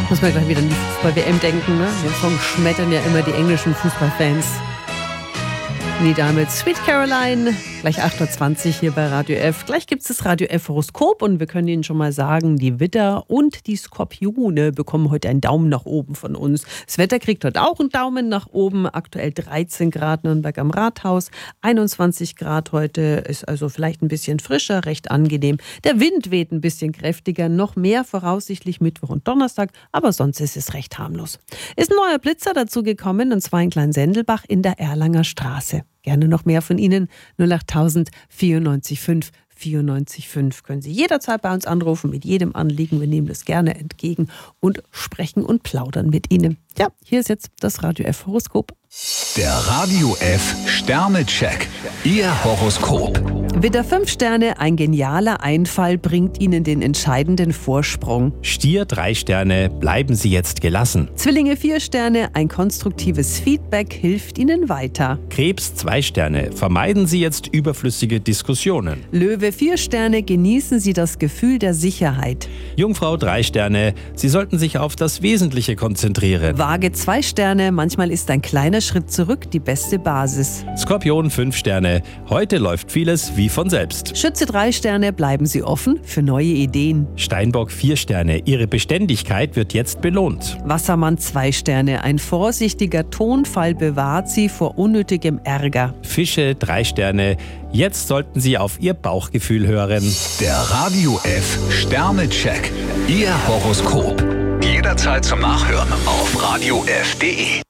Muss man gleich wieder an die Fußball-WM denken, ne? Den Song schmettern ja immer die englischen Fußballfans. Nieder mit Sweet Caroline, gleich 8.20 Uhr hier bei Radio F. Gleich gibt es das Radio F Horoskop und wir können Ihnen schon mal sagen, die Widder und die Skorpione bekommen heute einen Daumen nach oben von uns. Das Wetter kriegt heute auch einen Daumen nach oben, aktuell 13 Grad Nürnberg am Rathaus, 21 Grad heute, ist also vielleicht ein bisschen frischer, recht angenehm. Der Wind weht ein bisschen kräftiger, noch mehr voraussichtlich Mittwoch und Donnerstag, aber sonst ist es recht harmlos. Ist ein neuer Blitzer dazu gekommen, und zwar in Kleinsendelbach in der Erlanger Straße. Gerne noch mehr von Ihnen. 08000 94 5 94 5 können Sie jederzeit bei uns anrufen mit jedem Anliegen. Wir nehmen das gerne entgegen und sprechen und plaudern mit Ihnen. Ja, hier ist jetzt das Radio F Horoskop. Der Radio F Sternecheck. Ihr Horoskop. Widder 5 Sterne, ein genialer Einfall bringt Ihnen den entscheidenden Vorsprung. Stier 3 Sterne, bleiben Sie jetzt gelassen. Zwillinge 4 Sterne, ein konstruktives Feedback hilft Ihnen weiter. Krebs 2 Sterne, vermeiden Sie jetzt überflüssige Diskussionen. Löwe 4 Sterne, genießen Sie das Gefühl der Sicherheit. Jungfrau 3 Sterne, Sie sollten sich auf das Wesentliche konzentrieren. Waage 2 Sterne, manchmal ist ein kleiner Schritt zurück die beste Basis. Skorpion 5 Sterne, heute läuft vieles wie von selbst. Schütze 3 Sterne, bleiben Sie offen für neue Ideen. Steinbock 4 Sterne, Ihre Beständigkeit wird jetzt belohnt. Wassermann 2 Sterne, ein vorsichtiger Tonfall bewahrt Sie vor unnötigem Ärger. Fische 3 Sterne, jetzt sollten Sie auf Ihr Bauchgefühl hören. Der Radio F Sternecheck. Ihr Horoskop. Jederzeit zum Nachhören auf radiof.de.